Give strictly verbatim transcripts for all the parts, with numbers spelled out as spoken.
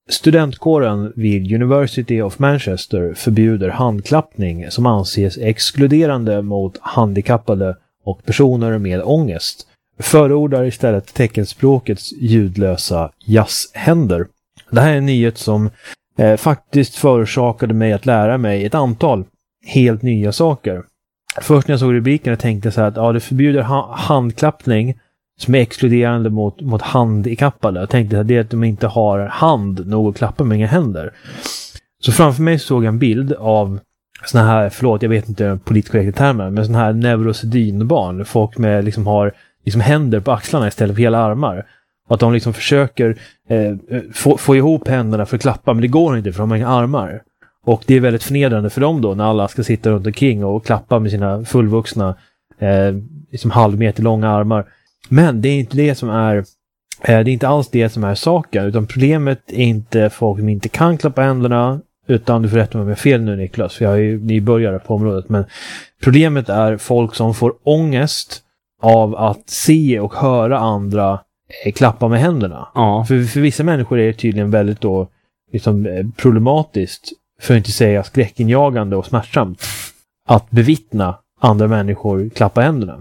studentkåren vid University of Manchester förbjuder handklappning som anses exkluderande mot handikappade och personer med ångest. Förordar istället teckenspråkets ljudlösa jazzhänder. Det här är en nyhet som eh, faktiskt förorsakade mig att lära mig ett antal helt nya saker. Först när jag såg rubriken tänkte jag så här att ja, det förbjuder ha- handklappning som är exkluderande mot, mot handikappade. Jag tänkte att det är att de inte har hand nog att klappa med inga händer. Så framför mig såg jag en bild av såna här, förlåt jag vet inte politiskt korrekta termer, men såna här neurosedynbarn. Folk med liksom har liksom händer på axlarna istället för hela armar. Och att de liksom försöker eh, få, få ihop händerna för att klappa, men det går inte för de har inga armar. Och det är väldigt förnedrande för dem då när alla ska sitta runt omkring och klappa med sina fullvuxna eh, liksom halvmeter långa armar. Men det är inte det som är eh, det är inte alls det som är saken, utan problemet är inte folk som inte kan klappa händerna, utan du får rätta mig om jag är fel nu Niklas, för jag är ju nybörjare på området, men problemet är folk som får ångest av att se och höra andra eh, klappa med händerna. Ja. För, för vissa människor är det tydligen väldigt då liksom, eh, problematiskt, för att inte säga skräckinjagande och smärtsamt, att bevittna andra människor klappa händerna.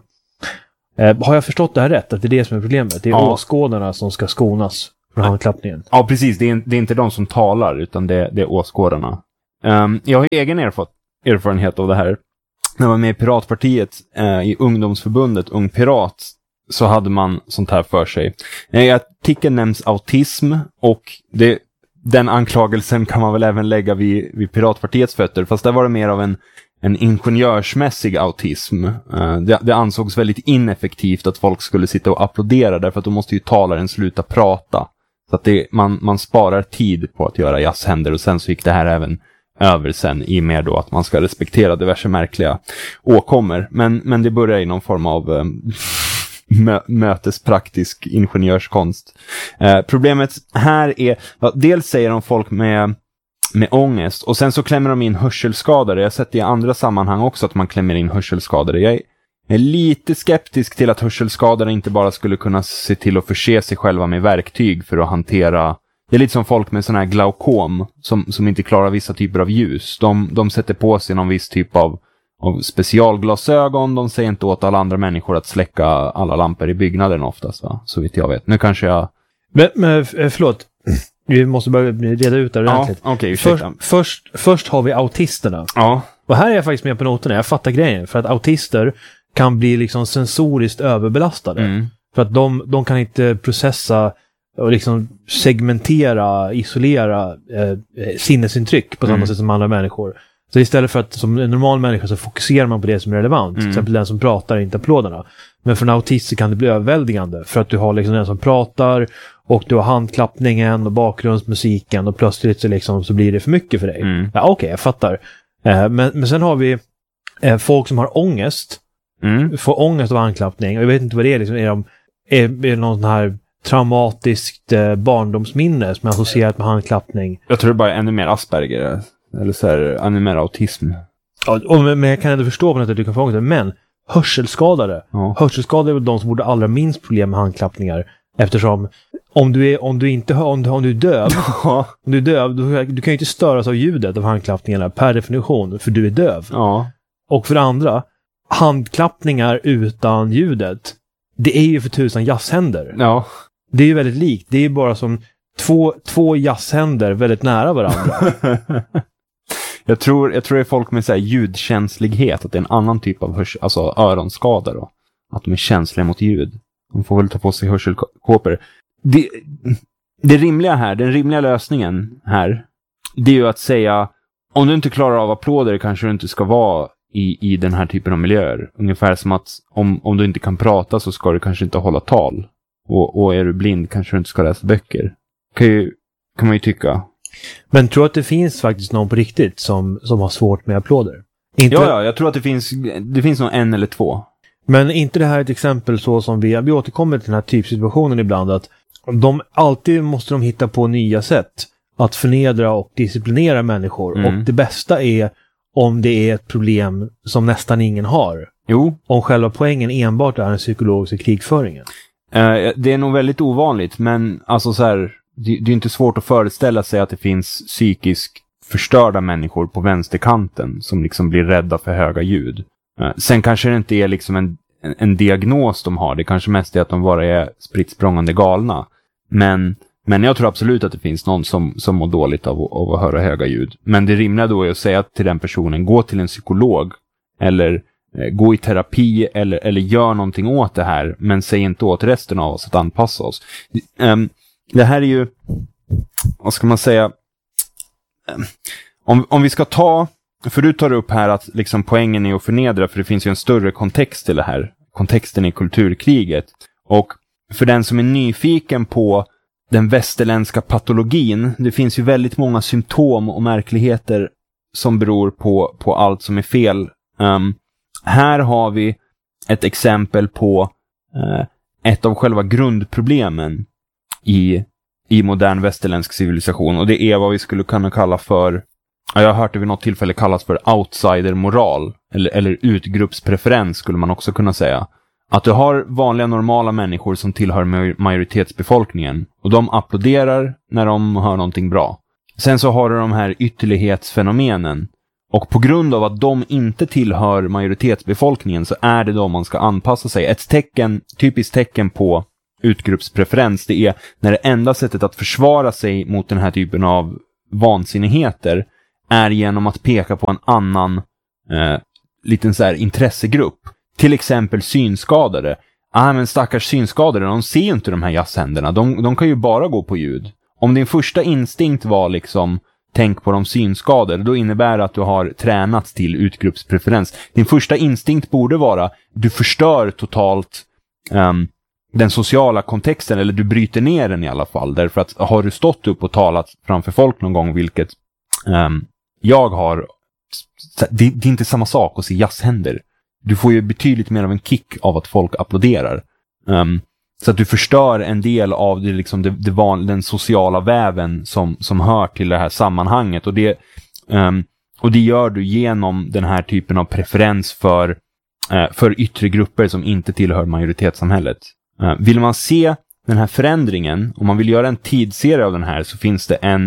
Eh, har jag förstått det här rätt? Att det är det som är problemet? Det är ja. åskådarna som ska skonas från handklappningen. Ja, precis. Det är, det är inte de som talar, utan det, det är åskådarna. Um, jag har egen erf- erfarenhet av det här. När jag var med i Piratpartiet, eh, i ungdomsförbundet Ung Pirat, så hade man sånt här för sig. I artikeln nämns autism, och det, den anklagelsen kan man väl även lägga vid, vid Piratpartiets fötter. Fast där var det mer av en en ingenjörsmässig autism. Uh, det, det ansågs väldigt ineffektivt att folk skulle sitta och applådera, därför att då måste ju talaren sluta prata. Så att det, man, man sparar tid på att göra jazzhänder, och sen så gick det här även över sen i med då att man ska respektera diverse märkliga åkommor. Men, men det börjar i någon form av um, mö- mötespraktisk ingenjörskonst. Uh, problemet här är, ja, dels säger de folk med med ångest, och sen så klämmer de in hörselskadade. Jag har sett i andra sammanhang också att man klämmer in hörselskadade. Jag är lite skeptisk till att hörselskadade inte bara skulle kunna se till att förse sig själva med verktyg för att hantera. Det är lite som folk med sån här glaukom som, som inte klarar vissa typer av ljus. De, de sätter på sig någon viss typ av, av specialglasögon. De säger inte åt alla andra människor att släcka alla lampor i byggnaden oftast, va? Så vitt jag vet. Nu kanske jag... Men, men förlåt. Vi måste börja reda ut det ordentligt. Ja, okay, först, först, först har vi autisterna. Ja. Och här är jag faktiskt med på noterna. Jag fattar grejen. För att autister kan bli liksom sensoriskt överbelastade. Mm. För att de, de kan inte processa och liksom segmentera, isolera eh, sinnesintryck på samma mm. sätt som andra människor. Så istället för att som en normal människa så fokuserar man på det som är relevant. Mm. Till exempel den som pratar, inte applåderna. Men för en autist så kan det bli överväldigande. För att du har liksom den som pratar, och du har handklappningen och bakgrundsmusiken, och plötsligt så, liksom, så blir det för mycket för dig. Mm. Ja, okej, okay, jag fattar. Eh, men, men sen har vi eh, folk som har ångest. Mm. Får ångest av handklappning. Och jag vet inte vad det är. Liksom, är, de, är, är det någon sån här traumatiskt eh, barndomsminne som är associerat med handklappning? Jag tror det bara är ännu mer Asperger. Eller så här, ännu mer autism. Ja, och, men jag kan ändå förstå på något att du kan få ångest. Men hörselskadade. Ja. Hörselskadade är väl de som borde allra minst problem med handklappningar. Eftersom om du är om du inte om du, om du är döv, ja. om du är döv, du, du kan ju inte störas av ljudet av handklappningarna per definition, för du är döv. Ja. Och för det andra, handklappningar utan ljudet, det är ju för tusan jazzhänder. Ja. Det är ju väldigt likt. Det är ju bara som två två jazzhänder väldigt nära varandra. jag tror jag tror det är folk med så här ljudkänslighet, att det är en annan typ av hörs- alltså öronskada då, att de är känsliga mot ljud. De får väl ta på sig hörselkåpor. Det, det rimliga här, den rimliga lösningen här, det är ju att säga, om du inte klarar av applåder kanske du inte ska vara i, i den här typen av miljöer. Ungefär som att om, om du inte kan prata så ska du kanske inte hålla tal. Och, och är du blind kanske du inte ska läsa böcker. Kan, ju, kan man ju tycka. Men tror att det finns faktiskt någon på riktigt som, som har svårt med applåder? Inte... Ja, ja, jag tror att det finns, det finns nog en eller två. Men inte det här ett exempel så som vi, vi återkommer till den här typsituationen ibland, att de alltid måste de hitta på nya sätt att förnedra och disciplinera människor. Mm. Och det bästa är om det är ett problem som nästan ingen har. Jo. Om själva poängen enbart är den psykologiska krigföringen. Uh, det är nog väldigt ovanligt, men alltså så här, det, det är inte svårt att föreställa sig att det finns psykiskt förstörda människor på vänsterkanten som liksom blir rädda för höga ljud. Uh, sen kanske det inte är liksom en, en, en diagnos de har. Det kanske mest är att de bara är spritt språngande galna. Men, men jag tror absolut att det finns någon som, som mår dåligt av, av att höra höga ljud. Men det rimliga då är att säga till den personen, gå till en psykolog eller eh, gå i terapi eller, eller gör någonting åt det här. Men säg inte åt resten av oss att anpassa oss. Um, det här är ju, vad ska man säga, um, om, om vi ska ta, för du tar upp här att liksom poängen är att förnedra, för det finns ju en större kontext till det här. Kontexten i kulturkriget. Och för den som är nyfiken på den västerländska patologin, det finns ju väldigt många symptom och märkligheter som beror på, på allt som är fel. Um, här har vi ett exempel på uh, ett av själva grundproblemen i, i modern västerländsk civilisation, och det är vad vi skulle kunna kalla för, jag har hört det vid något tillfälle kallas för outsider-moral, eller, eller utgruppspreferens skulle man också kunna säga. Att du har vanliga normala människor som tillhör majoritetsbefolkningen och de applåderar när de hör någonting bra. Sen så har du de här ytterlighetsfenomenen, och på grund av att de inte tillhör majoritetsbefolkningen så är det de man ska anpassa sig. Ett tecken, typiskt tecken på utgruppspreferens, det är när det enda sättet att försvara sig mot den här typen av vansinnigheter är genom att peka på en annan eh, liten så här intressegrupp. Till exempel synskadade. Ah, men stackars synskadade, de ser ju inte de här jazzhänderna. De, de kan ju bara gå på ljud. Om din första instinkt var liksom tänk på de synskadade, då innebär det att du har tränats till utgruppspreferens. Din första instinkt borde vara du förstör totalt um, den sociala kontexten, eller du bryter ner den i alla fall. Därför att har du stått upp och talat framför folk någon gång, vilket um, jag har, det, det är inte samma sak att se jazzhänder. Du får ju betydligt mer av en kick av att folk applåderar. Um, så att du förstör en del av det, liksom det, det van, den sociala väven som, som hör till det här sammanhanget. Och det, um, och det gör du genom den här typen av preferens för, uh, för yttre grupper som inte tillhör majoritetssamhället. Uh, vill man se den här förändringen, om man vill göra en tidsserie av den här, så finns det en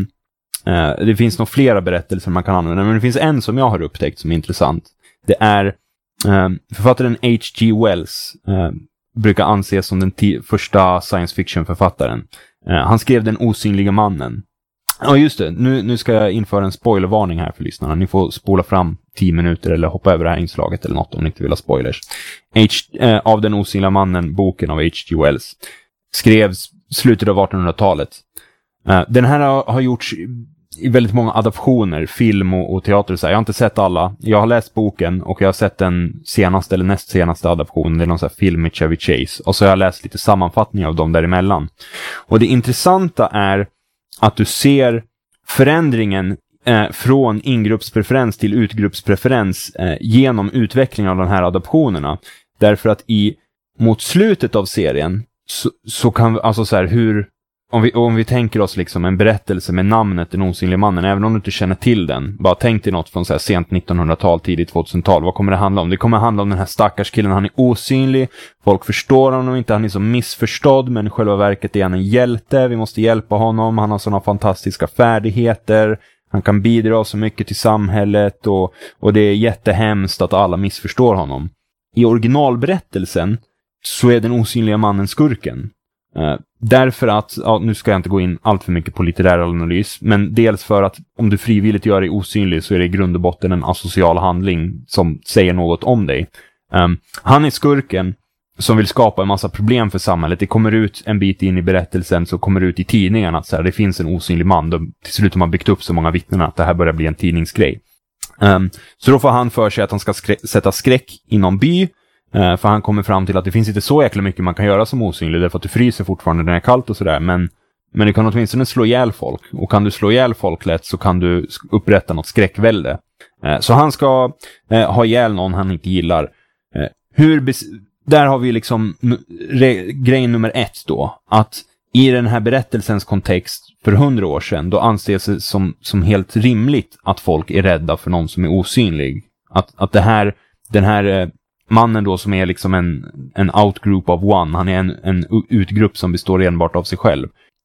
uh, det finns nog flera berättelser man kan använda, men det finns en som jag har upptäckt som är intressant. Det är Um, författaren H G Wells, uh, brukar anses som den t- första science fiction-författaren. Uh, han skrev Den osynliga mannen. Ja, oh, just det. Nu, nu ska jag införa en spoilervarning här för lyssnarna. Ni får spola fram tio minuter eller hoppa över det här inslaget eller något om ni inte vill ha spoilers. H, uh, av Den osynliga mannen, boken av H G Wells, skrevs slutet av artonhundratalet. Uh, den här har, har gjorts i väldigt många adaptioner, film och, och teater och så här. Jag har inte sett alla. Jag har läst boken och jag har sett den senaste eller näst senaste adaptionen. Det är någon sån här film med Chevy Chase. Och så har jag läst lite sammanfattningar av dem däremellan. Och det intressanta är att du ser förändringen eh, från ingruppspreferens till utgruppspreferens eh, genom utvecklingen av de här adaptionerna. Därför att i mot slutet av serien så, så kan vi, alltså så här, hur Om vi, om vi tänker oss liksom en berättelse med namnet Den osynliga mannen, även om du inte känner till den, bara tänk dig något från så här sent nittonhundratal, tidigt tvåtusental, vad kommer det handla om? Det kommer handla om den här stackars killen, han är osynlig, folk förstår honom inte, han är så missförstådd, men i själva verket är han en hjälte, vi måste hjälpa honom, han har sådana fantastiska färdigheter, han kan bidra så mycket till samhället, och, och det är jättehemskt att alla missförstår honom. I originalberättelsen så är den osynliga mannen skurken. Uh, därför att, ja, nu ska jag inte gå in allt för mycket på litterär analys, men dels för att om du frivilligt gör dig osynlig så är det i grund och botten en asocial handling som säger något om dig. Um, han är skurken som vill skapa en massa problem för samhället. Det kommer ut en bit in i berättelsen, så kommer det ut i tidningarna att så här, det finns en osynlig man. De, till slut har man byggt upp så många vittnen att det här börjar bli en tidningsgrej. Um, så då får han för sig att han ska skrä- sätta skräck i någon by. Uh, för han kommer fram till att det finns inte så jäkla mycket man kan göra som osynlig, därför att du fryser fortfarande när det är kallt och sådär, men, men du kan åtminstone slå ihjäl folk, och kan du slå ihjäl folk lätt så kan du upprätta något skräckvälde. Uh, så han ska uh, ha ihjäl någon han inte gillar. Uh, hur bes- där har vi liksom re- grej nummer ett då, att i den här berättelsens kontext för hundra år sedan, då anses det som, som helt rimligt att folk är rädda för någon som är osynlig. Att, att det här, den här uh, mannen då, som är liksom en, en outgroup of one, han är en, en utgrupp som består enbart av sig själv.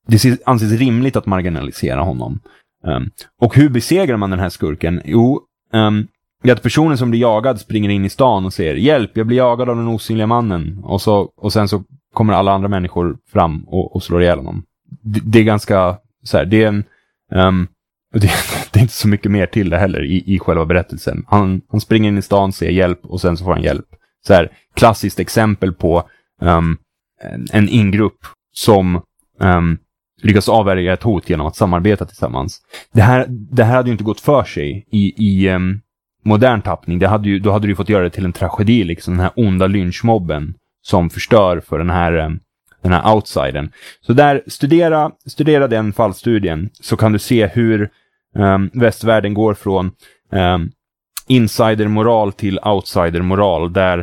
det anses rimligt att marginalisera honom. Um, och hur besegrar man den här skurken? Jo, um, det är att personen som blir jagad springer in i stan och säger hjälp, jag blir jagad av den osynliga mannen. Och, så, och sen så kommer alla andra människor fram och, och slår ihjäl honom. Det, det är ganska så här, det är en um, det, det är inte så mycket mer till det heller i, i själva berättelsen. Han, han springer in i stan, säger hjälp och sen så får han hjälp. Så här, klassiskt exempel på um, en, en ingrupp som um, lyckas avvärja ett hot genom att samarbeta tillsammans. Det här, det här hade ju inte gått för sig i, i um, modern tappning. Det hade ju, då hade du fått göra det till en tragedi, liksom den här onda lynchmobben som förstör för den här, um, den här outsidern. Så där, studera, studera den fallstudien så kan du se hur um, västvärlden går från um, insidermoral till outsidermoral, där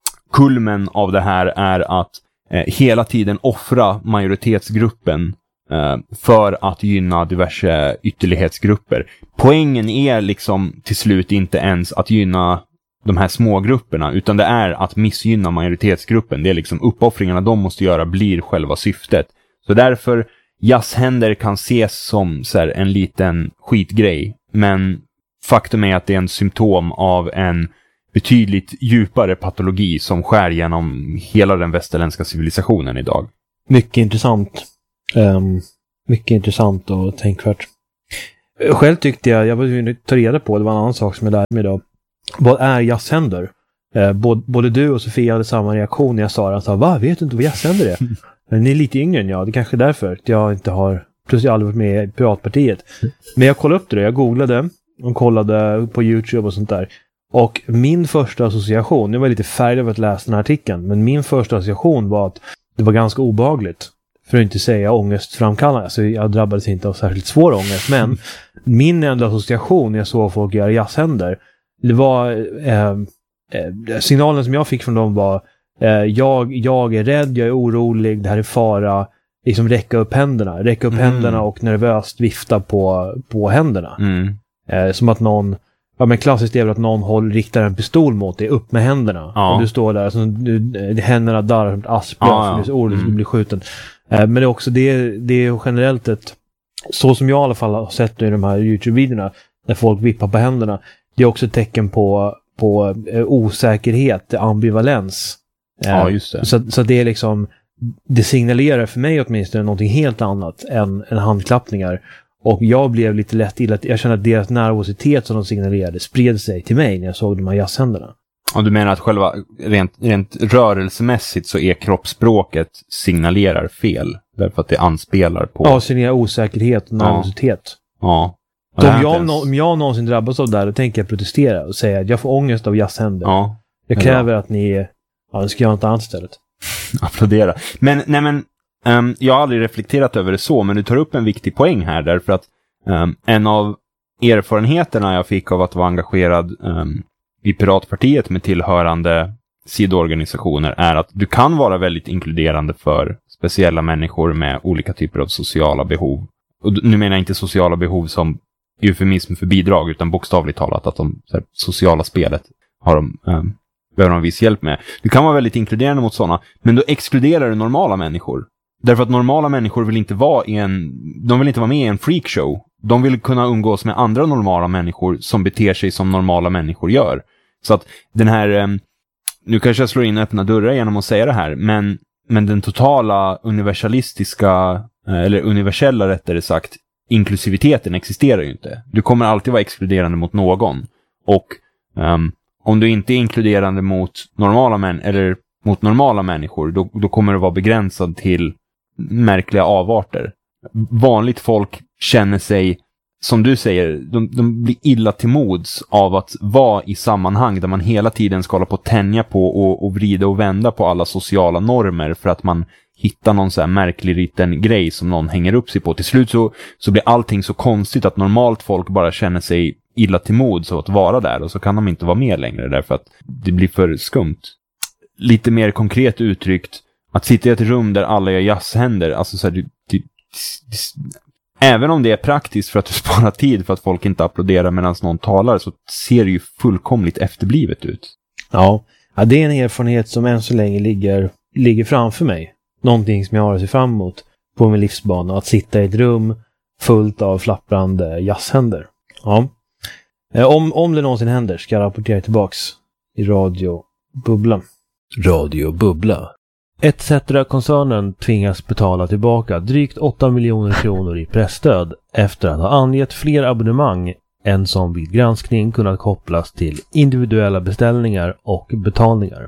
kulmen av det här är att eh, hela tiden offra majoritetsgruppen eh, för att gynna diverse ytterlighetsgrupper. Poängen är liksom till slut inte ens att gynna de här små grupperna, utan det är att missgynna majoritetsgruppen. Det är liksom uppoffringarna de måste göra blir själva syftet. Så därför jazzhänder kan ses som så här, en liten skitgrej, men faktum är att det är en symptom av en betydligt djupare patologi som skär genom hela den västerländska civilisationen idag. Mycket intressant. Um, mycket intressant och tänkvärt. Själv tyckte jag, jag vill ta reda på, det var en annan sak som jag lärde mig idag. Vad är jazzhänder? Uh, både, både du och Sofia hade samma reaktion när jag sa det. Han sa, va? Vet du inte vad jazzhänder är? Ni är lite yngre än jag, det är kanske är därför att jag inte har, plus jag har aldrig varit med i Piratpartiet. Men jag kollade upp det, jag googlade och kollade på YouTube och sånt där. Och min första association, jag var lite färdig av att läsa den här artikeln, men min första association var att det var ganska obehagligt. För att inte säga ångestframkallande. Så jag drabbades inte av särskilt svår ångest. Men min enda association när jag såg folk göra jazzhänder, det var eh, eh, signalen som jag fick från dem var eh, jag, jag är rädd, jag är orolig, det här är fara. Liksom räcka upp händerna. Räcka upp mm. händerna och nervöst vifta på, på händerna. Mm. Eh, som att någon, ja men klassiskt är väl att någon håller, riktar en pistol mot dig, upp med händerna. Ja. Och du står där, så du, händerna darrar som ett aspblad, ja, ja. För det är så ordet, mm. du blir skjuten. Eh, men det är också, det, det är generellt ett, så som jag i alla fall har sett i de här YouTube-videorna, när folk vippar på händerna, det är också ett tecken på, på eh, osäkerhet, ambivalens. Eh, ja, just det. Så, så det är liksom, det signalerar för mig åtminstone någonting helt annat än, än handklappningar. Och jag blev lite lätt illa. Jag kände att deras nervositet som de signalerade spred sig till mig när jag såg de här jazzhänderna. Och du menar att själva rent, rent rörelsemässigt så är kroppsspråket signalerar fel? Därför att det anspelar på... Ja, signalerar osäkerhet och nervositet. Ja. ja. Så om jag, om jag någonsin drabbas av det här, då tänker jag protestera och säga att jag får ångest av jazzhänder. Ja. Jag kräver att ni... Ja, ska göra något annat istället. Applådera. Men, nej men... Um, jag har aldrig reflekterat över det så, men du tar upp en viktig poäng här, därför att um, en av erfarenheterna jag fick av att vara engagerad um, i Piratpartiet med tillhörande sidoorganisationer är att du kan vara väldigt inkluderande för speciella människor med olika typer av sociala behov. Och nu menar jag inte sociala behov som eufemism för bidrag, utan bokstavligt talat att de så här, sociala spelet har de... Um, behöver de viss hjälp med. Du kan vara väldigt inkluderande mot sådana, men då exkluderar du normala människor. Därför att normala människor vill inte vara i en, de vill inte vara med i en freakshow. De vill kunna umgås med andra normala människor som beter sig som normala människor gör. Så att den här, nu kanske jag slår in öppna dörrar genom att säga det här, men, men den totala universalistiska, eller universella rättare sagt, inklusiviteten existerar ju inte. Du kommer alltid vara exkluderande mot någon. Och um, om du inte är inkluderande mot normala män eller mot normala människor, då, då kommer det vara begränsad till märkliga avarter. Vanligt folk känner sig, som du säger, de, de blir illa till mods av att vara i sammanhang där man hela tiden ska hålla på att tänja på och, och vrida och vända på alla sociala normer för att man hittar någon så här märklig liten grej som någon hänger upp sig på. Till slut så, så blir allting så konstigt att normalt folk bara känner sig illa till mods av att vara där, och så kan de inte vara med längre därför att det blir för skumt. Lite mer konkret uttryckt, att sitta i ett rum där alla gör jazzhänder, alltså så här, du, du, du, även om det är praktiskt för att du sparar tid för att folk inte applåderar medan någon talar, så ser det ju fullkomligt efterblivet ut. Ja, ja det är en erfarenhet som än så länge ligger, ligger framför mig. Någonting som jag har att se fram emot. på min livsbana att sitta i ett rum fullt av flapprande jazzhänder. Ja. Om, om det någonsin händer ska jag rapportera tillbaks i Radio Bubbla. Radio Bubbla. Et cetera-koncernen tvingas betala tillbaka drygt åtta miljoner kronor i pressstöd efter att ha angett fler abonnemang än som vid granskning kunnat kopplas till individuella beställningar och betalningar.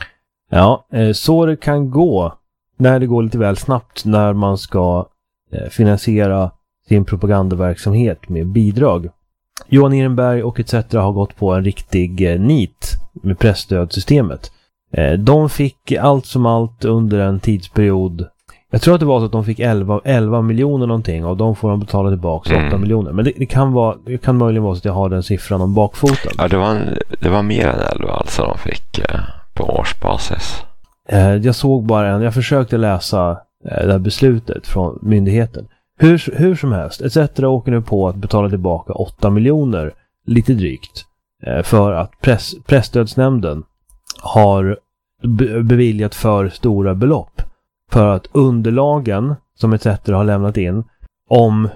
Ja, så det kan gå när det går lite väl snabbt när man ska finansiera sin propagandaverksamhet med bidrag. Johan Ehrenberg och et cetera har gått på en riktig nit med pressstödsystemet. De fick allt som allt under en tidsperiod. Jag tror att det var så att de fick elva miljoner någonting och de får de betala tillbaka mm. åtta miljoner. Men det, det, kan vara, det kan möjligen vara så att jag har den siffran om bakfoten. Ja, det var, en, det var mer än elva alltså de fick eh, på årsbasis. Eh, jag såg bara en, jag försökte läsa eh, det här beslutet från myndigheten. Hur, hur som helst, et cetera åker nu på att betala tillbaka åtta miljoner, lite drygt, eh, för att press, pressstödsnämnden har be- beviljat för stora belopp för att underlagen som et cetera har lämnat in om,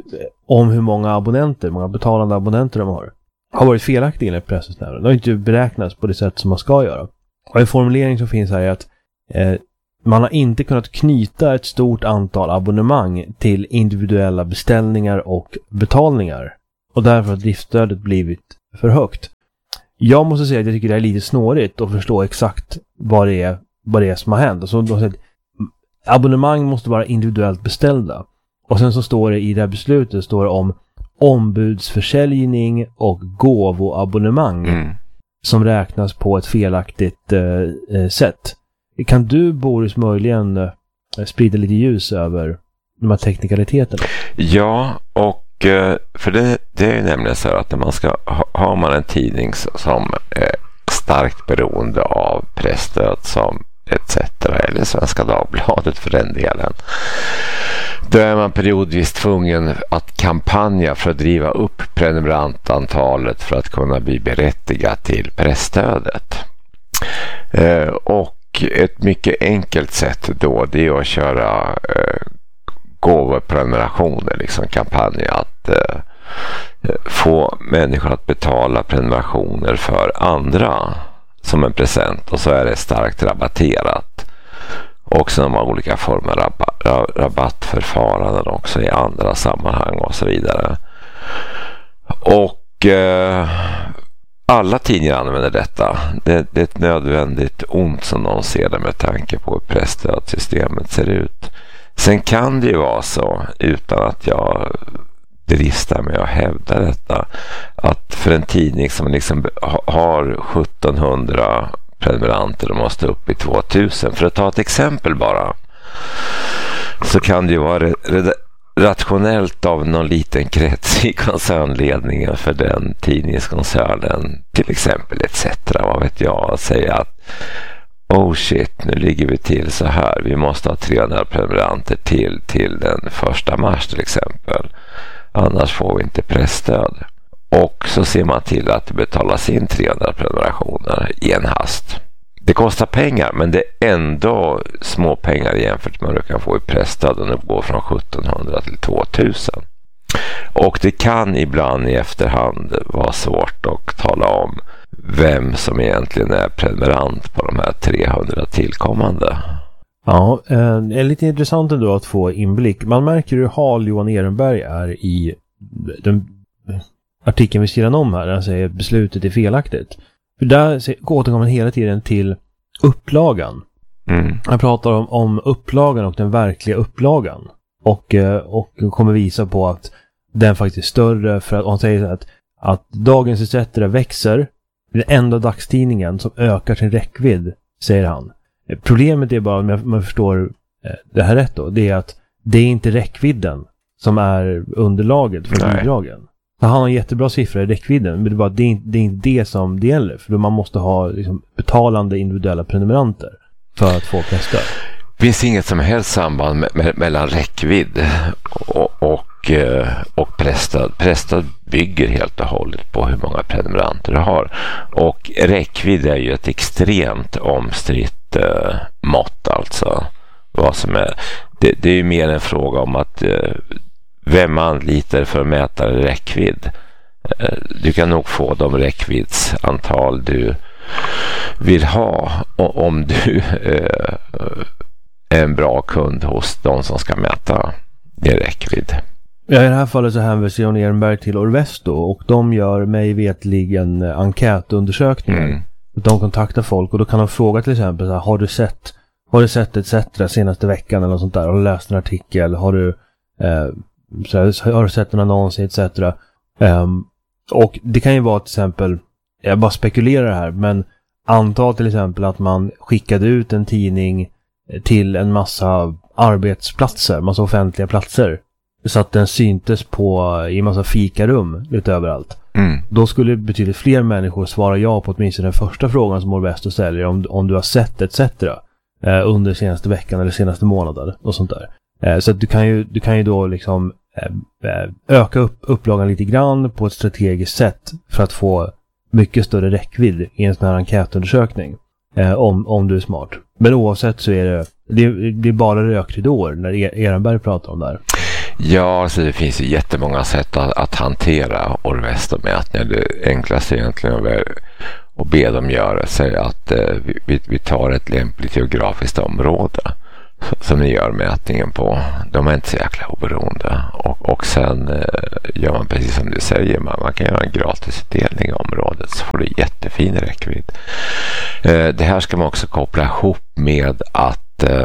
om hur många abonnenter, många betalande abonnenter de har, har varit felaktiga enligt pressstödsnämnden. Det har inte beräknats på det sätt som man ska göra. Och en formulering som finns här är att eh, man har inte kunnat knyta ett stort antal abonnemang till individuella beställningar och betalningar. Och därför har driftstödet blivit för högt. Jag måste säga att jag tycker det är lite snårigt att förstå exakt vad det är, vad det är som har hänt. Alltså, de säger, abonnemang måste vara individuellt beställda. Och sen så står det i det här beslutet står det om ombudsförsäljning och gåvoabonnemang mm. som räknas på ett felaktigt eh, sätt. Kan du, Boris, möjligen eh, sprida lite ljus över de här teknikaliteterna? Ja, och för det, det är nämligen så att när man ska ha, har man en tidning som är starkt beroende av pressstöd som et cetera eller Svenska Dagbladet för den delen, då är man periodvis tvungen att kampanja för att driva upp prenumerantantalet för att kunna bli berättigad till pressstödet. Eh, och ett mycket enkelt sätt då, det är att köra eh, gåvoprenumerationer, liksom kampanj att eh, få människor att betala prenumerationer för andra som en present, och så är det starkt rabatterat. Och sen har man olika former av rabatt, rabattförfaranden också i andra sammanhang och så vidare. Och eh, alla tidningar använder detta. Det, det är ett nödvändigt ont som de ser det med tanke på hur pressstödssystemet ser ut. Sen kan det ju vara så, utan att jag dristar mig att hävda detta, att för en tidning som liksom har sjuttonhundra prenumeranter och måste upp i tvåtusen, för att ta ett exempel bara, så kan det ju vara rationellt av någon liten krets i koncernledningen för den tidningskoncernen, till exempel et cetera, vad vet jag, att säga att oh shit, nu ligger vi till så här. Vi måste ha trehundra prenumeranter till till den första mars till exempel. Annars får vi inte pressstöd. Och så ser man till att det betalas in trehundra prenumerationer i en hast. Det kostar pengar, men det är ändå små pengar jämfört med vad du kan få i pressstöd, och det går från sjuttonhundra till tvåtusen. Och det kan ibland i efterhand vara svårt att tala om vem som egentligen är prenumerant på de här trehundra tillkommande. Ja, det är lite intressant ändå att få inblick. Man märker hur hal Johan Ehrenberg är i den artikeln vi sidan om här, där han säger att beslutet är felaktigt. För där återkommer man hela tiden till upplagan. Mm. Han pratar om, om upplagan och den verkliga upplagan. Och, och kommer visa på att den faktiskt är större, för att han säger att, att dagens et cetera växer. Den enda dagstidningen som ökar sin räckvidd, säger han. Problemet är bara, om man förstår det här rätt då, det är att det är inte räckvidden som är underlaget för bidragen. Han har en jättebra siffra i räckvidden, men det är, bara, det, är inte, det är inte det som det gäller. För man måste ha liksom, betalande individuella prenumeranter för att få pressstöd. Det finns inget som helst samband med, med, mellan räckvidd och, och, och pressstöd. Pressstöd bygger helt och hållet på hur många prenumeranter du har. Och räckvidd är ju ett extremt omstritt eh, mått, alltså. Vad som är, det, det är ju mer en fråga om att eh, vem anlitar för att mäta räckvidd. Eh, du kan nog få de räckviddsantal du vill ha om du eh, är en bra kund hos de som ska mäta din räckvidd. Ja, i det här fallet så hänvisar Jan Ehrenberg till Orvesto och de gör mig vetligen enkätundersökningar. Mm. De kontaktar folk och då kan de fråga till exempel så här, har du sett har du sett et cetera senaste veckan eller något sånt där? Har du läst en artikel? Har du, eh, så här, har du sett en annons et cetera? Um, och det kan ju vara till exempel, jag bara spekulerar här, men anta till exempel att man skickade ut en tidning till en massa arbetsplatser, massa offentliga platser. Så att den syntes på i massa fikarum lite överallt. Mm. Då skulle betydligt fler människor svara ja på åtminstone den första frågan som Orvesto ställer, om, om du har sett et cetera eh, under senaste veckan eller senaste månaden och sånt där. Eh, så att du kan ju du kan ju då liksom eh, öka upp upplagan lite grann på ett strategiskt sätt för att få mycket större räckvidd i en sån här enkätundersökning eh, om, om du är smart. Men oavsett så är det det, det är bara rökridåer när Ehrenberg pratar om det här. Ja, alltså det finns ju jättemånga sätt att, att hantera Orvesto-mätningar. Det enklaste egentligen är att be dem göra sig att eh, vi, vi tar ett lämpligt geografiskt område som ni gör mätningen på. De är inte så jäkla oberoende. Och, och sen eh, gör man precis som du säger, man, man kan göra en gratisutdelning i området så får du jättefin räckvidd. Eh, det här ska man också koppla ihop med att eh,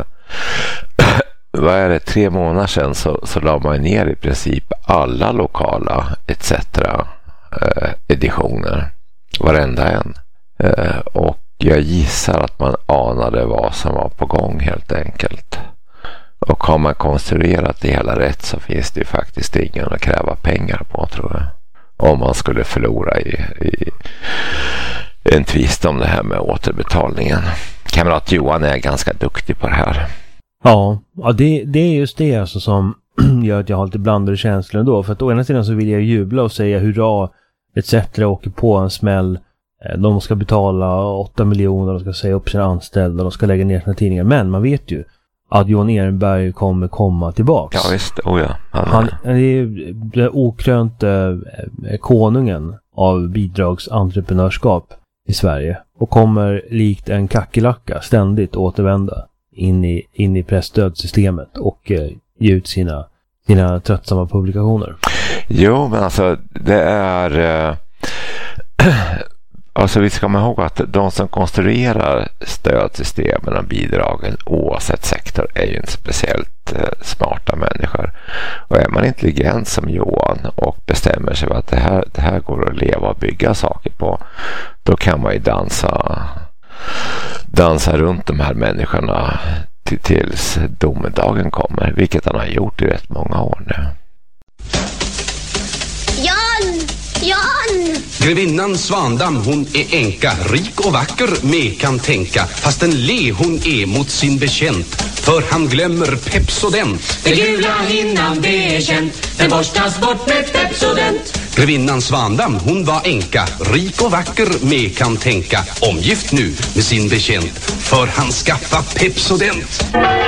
vad är det, tre månader sedan så, så la man ner i princip alla lokala et cetera eh, editioner, varenda en. Eh, och jag gissar att man anade vad som var på gång helt enkelt. Och har man konstruerat det hela rätt så finns det ju faktiskt ingen att kräva pengar på, tror jag. Om man skulle förlora i, i en tvist om det här med återbetalningen. Kamrat Johan är ganska duktig på det här. Ja, ja det, det är just det alltså som gör att jag har lite blandade känslor ändå. För att å ena sidan så vill jag jubla och säga hurra et cetera åker på en smäll. De ska betala åtta miljoner, de ska säga upp sina anställda, de ska lägga ner sina tidningar. Men man vet ju att Johan Ehrenberg kommer komma tillbaks. Ja visst, oh ja. Han, han, han är den okrönte eh, konungen av bidragsentreprenörskap i Sverige. Och kommer likt en kackerlacka ständigt återvända in i, in i presstödssystemet och eh, ge ut sina, sina tröttsamma publikationer. Jo, men alltså det är eh, alltså vi ska komma ihåg att de som konstruerar stödsystemen och bidragen oavsett sektor är ju inte speciellt eh, smarta människor. Och är man intelligent som Johan och bestämmer sig för att det här, det här går att leva och bygga saker på, då kan man ju dansa dansa runt de här människorna till, tills domedagen kommer, vilket han har gjort i rätt många år nu. Jan! Jan! Grevinnan Svandam, hon är enka, rik och vacker, med kan tänka. Fast en le hon är mot sin bekänt, för han glömmer Pepsodent. Den gula hinnan, det är känt, den borstas bort med Pepsodent. Grevinnan Svandam, hon var enka, rik och vacker, med kan tänka. Omgift nu med sin bekänt, för han skaffa Pepsodent.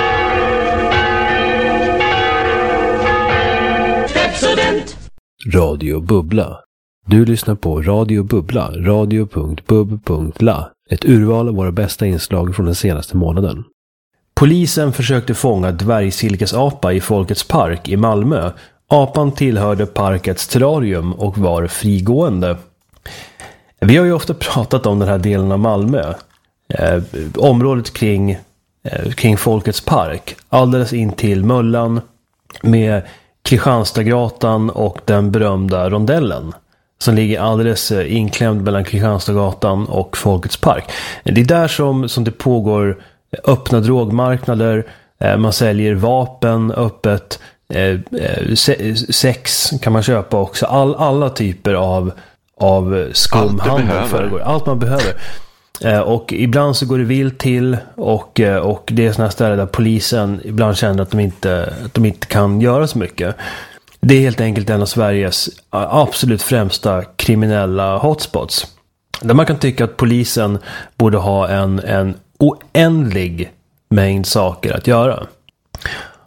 Pepsodent. Radio Bubbla. Du lyssnar på Radio Bubbla, radio punkt bub punkt la. Ett urval av våra bästa inslag från den senaste månaden. Polisen försökte fånga dvärgsilkesapa i Folkets park i Malmö. Apan tillhörde parkets terrarium och var frigående. Vi har ju ofta pratat om den här delen av Malmö. Eh, området kring, eh, kring Folkets park. Alldeles in till Möllan med Kristianstadsgatan och den berömda rondellen som ligger alldeles inklämd mellan Kristianstadsgatan och Folkets park. Det är där som, som det pågår öppna drogmarknader, eh, man säljer vapen öppet, eh, sex kan man köpa också, All, alla typer av, av skumhandel föregår, allt man behöver. Eh, och ibland så går det vilt till och, eh, och det är sådana ställen där polisen ibland känner att de, inte, att de inte kan göra så mycket. Det är helt enkelt en av Sveriges absolut främsta kriminella hotspots. Där man kan tycka att polisen borde ha en, en oändlig mängd saker att göra.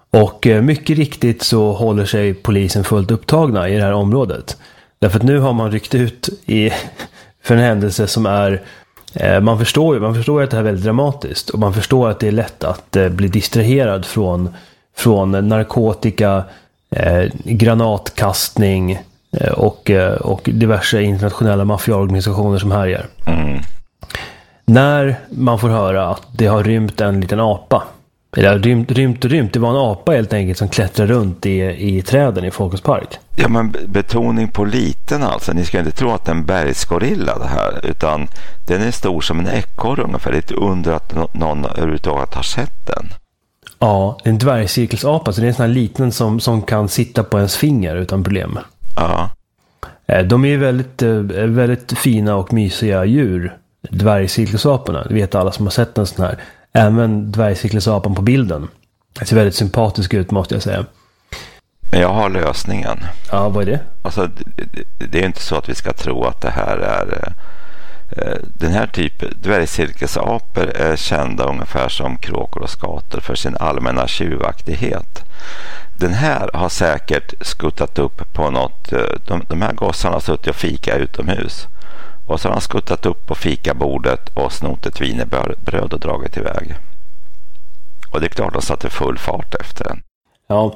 Och eh, mycket riktigt så håller sig polisen fullt upptagna i det här området. Därför att nu har man ryckt ut i, för en händelse som är... Eh, man förstår ju man förstår att det här är väldigt dramatiskt. Och man förstår att det är lätt att eh, bli distraherad från, från narkotika, eh, granatkastning eh, och, eh, och diverse internationella maffiaorganisationer som härjar. Mm. När man får höra att det har rymt en liten apa. Eller rymt, rymt och rymt. Det var en apa helt enkelt som klättrar runt i, i träden i Folkets park. Ja, men betoning på liten alltså. Ni ska inte tro att det är en bergsgorilla det här. Utan den är stor som en ekorre ungefär. Lite under att någon överhuvudtaget har sett den. Ja, en dvärgcirkelsapa. Så det är en sån här liten som, som kan sitta på ens finger utan problem. Ja. De är ju väldigt, väldigt fina och mysiga djur. Dvärgcirkelsaporna. Det vet alla som har sett en sån här. Även dvärgcirkelsapan på bilden. Det ser väldigt sympatisk ut, måste jag säga. Men jag har lösningen. Ja, vad är det? Alltså, det, det är inte så att vi ska tro att det här är... Eh, den här typen dvärgcirkelsapor är kända ungefär som kråkor och skator för sin allmänna tjuvaktighet. Den här har säkert skuttat upp på något... De, de här gossarna har suttit och fika utomhus. Och så har han skuttat upp på fikabordet och snott ett wienerbröd och dragit iväg. Och det är klart att de satte full fart efter den. Ja,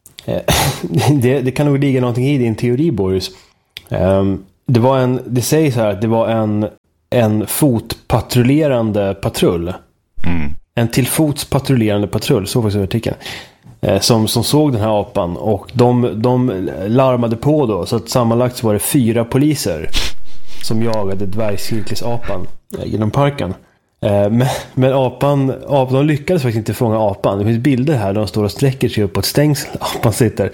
det, det kan nog ligga någonting i din teori, Boris. Det var en, det sägs här att det var en, en fotpatrullerande patrull. Mm. En till fots patrullerande patrull, så faktiskt i artikeln. Som, som såg den här apan. Och de, de larmade på då. Så att sammanlagt så var det fyra poliser som jagade dvärgcirkelsapan genom parken. Men, men apan, apan, de lyckades faktiskt inte fånga apan. Det finns bilder här där de står och sträcker sig upp på ett stängsel. Apan sitter.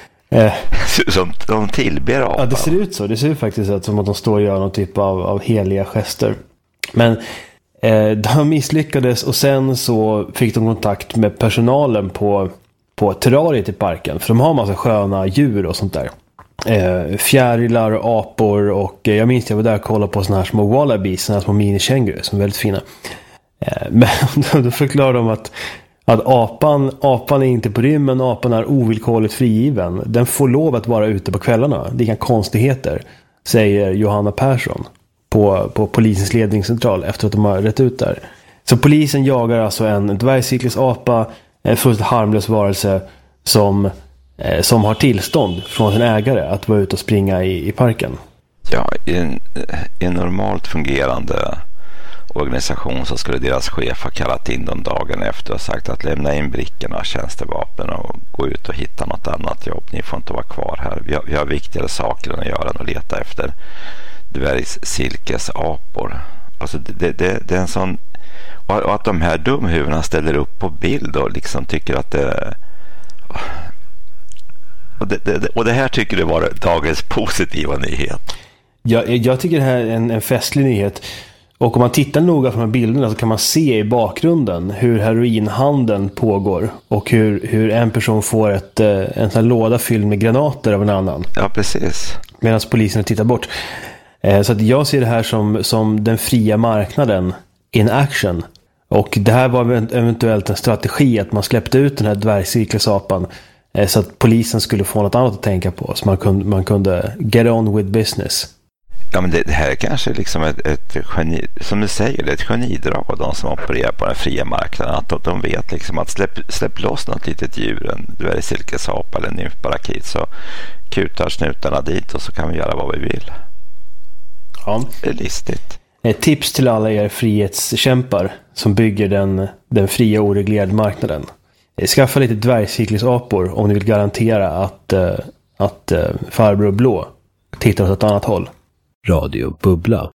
Som de tillber apan. Ja, det ser ut så. Det ser ut faktiskt ut som att de står och gör någon typ av, av heliga gester. Men eh, de misslyckades och sen så fick de kontakt med personalen på, på terrariet i parken. För de har en massa sköna djur och sånt där. Eh, fjärilar och apor och eh, jag minns jag var där och kollade på såna här små wallabies, såna här små mini-känguru som är väldigt fina. Eh, men då förklarar de att, att apan, apan är inte på rymmen, apan är ovillkorligt frigiven. Den får lov att vara ute på kvällarna. Det är inga konstigheter, säger Johanna Persson på, på polisens ledningscentral efter att de har rätt ut där. Så polisen jagar alltså en dvärgcirkelsapa, en fullt harmlös varelse som som har tillstånd från sin ägare att vara ute och springa i, i parken. Ja, i en, i en normalt fungerande organisation så skulle deras chef ha kallat in dem dagen efter och sagt att lämna in brickorna, tjänstevapen och gå ut och hitta något annat jobb. Ni får inte vara kvar här. Vi har, vi har viktigare saker än att göra än att leta efter dvärgcirkelsapor. Alltså det, det, det, det är en sån... Och att de här dumhuvudena ställer upp på bild och liksom tycker att det... Och det, det, och det här tycker du var dagens positiva nyhet? Jag, jag tycker det här är en, en festlig nyhet. Och om man tittar noga på de här bilderna så kan man se i bakgrunden hur heroinhandeln pågår. Och hur, hur en person får ett, en sån här låda fylld med granater av en annan. Ja, precis. Medan polisen tittar bort. Så att jag ser det här som, som den fria marknaden in action. Och det här var eventuellt en strategi att man släppte ut den här dvärgcirkelsapan så att polisen skulle få något annat att tänka på. Så man kunde, man kunde get on with business. Ja, men det, det här är kanske liksom ett, ett geni, som du säger, det är ett genidrag av de som opererar på den fria marknaden. Att de, de vet liksom att släpp, släpp loss något litet djur, en dvärgcirkelsapa eller en nymfparakit, så kutar snutarna dit och så kan vi göra vad vi vill. Ja. Det är listigt. Ett tips till alla er frihetskämpar som bygger den, den fria och oreglerade marknaden. Skaffa lite dvärgcirkelsapor om ni vill garantera att, att, att farbror blå tittar åt ett annat håll. Radio Bubbla.